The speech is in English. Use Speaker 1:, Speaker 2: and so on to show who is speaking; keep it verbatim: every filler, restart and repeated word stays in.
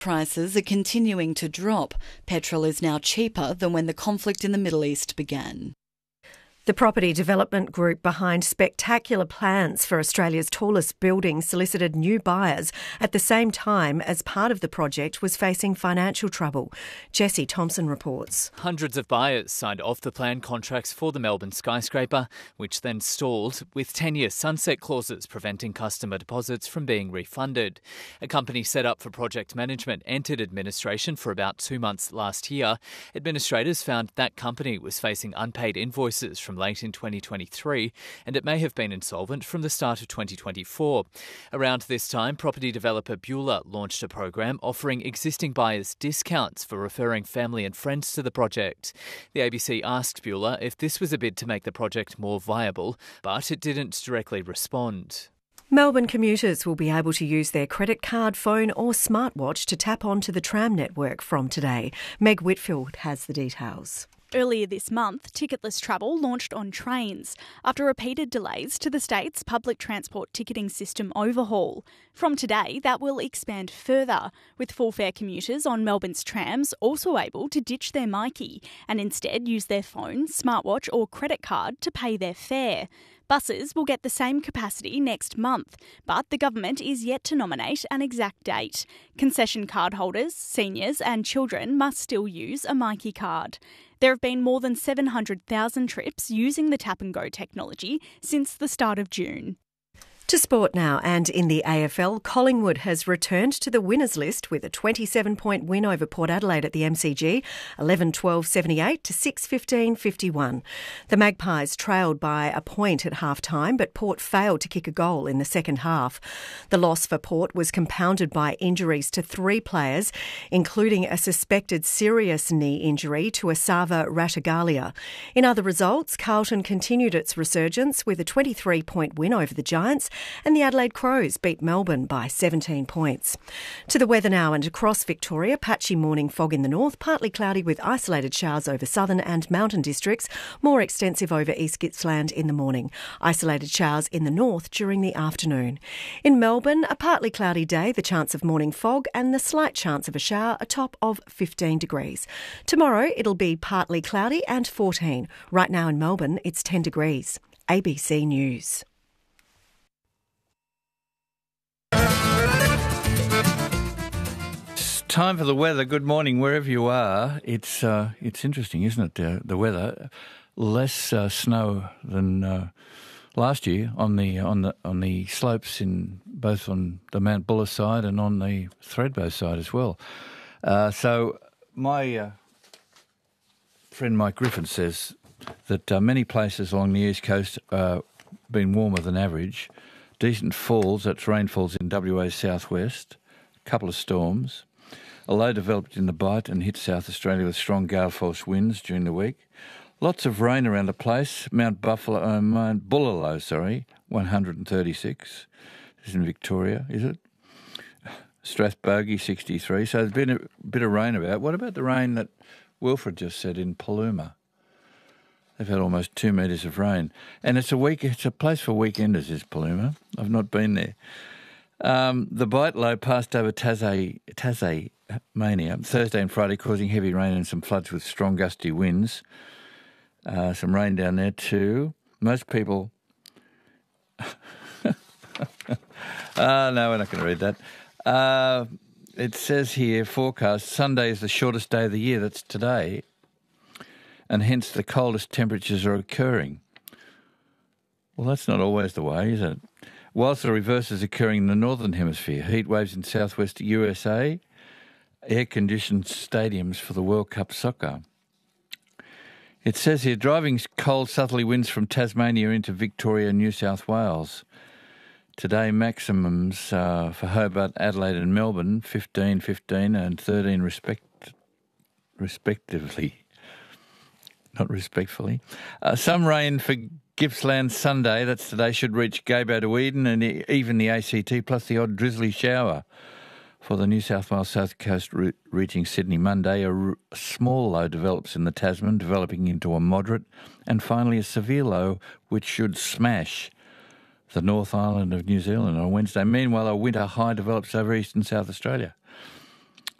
Speaker 1: Prices are continuing to drop. Petrol is now cheaper than when the conflict in the Middle East began.
Speaker 2: The property development group behind spectacular plans for Australia's tallest building solicited new buyers at the same time as part of the project was facing financial trouble. Jesse Thompson reports.
Speaker 3: Hundreds of buyers signed off the plan contracts for the Melbourne skyscraper, which then stalled, with ten-year sunset clauses preventing customer deposits from being refunded. A company set up for project management entered administration for about two months last year. Administrators found that company was facing unpaid invoices from late in twenty twenty-three, and it may have been insolvent from the start of twenty twenty-four. Around this time, property developer Beulah launched a program offering existing buyers discounts for referring family and friends to the project. The A B C asked Beulah if this was a bid to make the project more viable, but it didn't directly respond.
Speaker 2: Melbourne commuters will be able to use their credit card, phone or smartwatch to tap onto the tram network from today. Meg Whitfield has the details.
Speaker 4: Earlier this month, ticketless travel launched on trains after repeated delays to the state's public transport ticketing system overhaul. From today, that will expand further, with full-fare commuters on Melbourne's trams also able to ditch their myki and instead use their phone, smartwatch or credit card to pay their fare. Buses will get the same capacity next month, but the government is yet to nominate an exact date. Concession card holders, seniors and children must still use a myki card. There have been more than seven hundred thousand trips using the tap and go technology since the start of June.
Speaker 2: To sport now, and in the A F L, Collingwood has returned to the winners list with a twenty-seven point win over Port Adelaide at the M C G, eleven twelve seventy-eight to six fifteen fifty-one. The Magpies trailed by a point at half-time, but Port failed to kick a goal in the second half. The loss for Port was compounded by injuries to three players, including a suspected serious knee injury to Asava Ratagalia. In other results, Carlton continued its resurgence with a twenty-three point win over the Giants, and the Adelaide Crows beat Melbourne by seventeen points. To the weather now, and across Victoria, patchy morning fog in the north, partly cloudy with isolated showers over southern and mountain districts, more extensive over East Gippsland in the morning. Isolated showers in the north during the afternoon. In Melbourne, a partly cloudy day, the chance of morning fog and the slight chance of a shower, a top of fifteen degrees. Tomorrow, it'll be partly cloudy and fourteen. Right now in Melbourne, it's ten degrees. A B C News.
Speaker 5: Time for the weather. Good morning, wherever you are. It's uh, it's interesting, isn't it? Uh, the weather, less uh, snow than uh, last year on the on the on the slopes in both on the Mount Buller side and on the Thredbo side as well. Uh, so my uh, friend Mike Griffin says that uh, many places along the east coast uh, been warmer than average. Decent falls, that's rainfalls in W A's southwest. A couple of storms. A low developed in the Bight and hit South Australia with strong gale force winds during the week. Lots of rain around the place. Mount Buffalo, uh, Mount Bullaloo, sorry, one hundred thirty-six. This is in Victoria, is it? Strathbogie, sixty-three. So there's been a bit of rain about. What about the rain that Wilfred just said in Paluma? They've had almost two metres of rain. And it's a week. It's a place for weekenders, is Paluma. I've not been there. Um, the Bight low passed over Tassie, Tasmania Thursday and Friday, causing heavy rain and some floods with strong gusty winds. Uh, some rain down there too. Most people... uh, no, we're not going to read that. Uh, it says here, forecast, Sunday is the shortest day of the year. That's today. And hence the coldest temperatures are occurring. Well, that's not always the way, is it? Whilst the reverse is occurring in the Northern Hemisphere, heat waves in southwest U S A, air-conditioned stadiums for the World Cup soccer. It says here, driving cold southerly winds from Tasmania into Victoria and New South Wales. Today, maximums uh, for Hobart, Adelaide and Melbourne, fifteen, fifteen and thirteen respect, respectively. Not respectfully. Uh, some rain for Gippsland Sunday, that's today, should reach Gaybo to Eden and even the A C T, plus the odd drizzly shower for the New South Wales South Coast re- reaching Sydney Monday. A, r- a small low develops in the Tasman, developing into a moderate, and finally a severe low which should smash the North Island of New Zealand on Wednesday. Meanwhile, a winter high develops over eastern South Australia.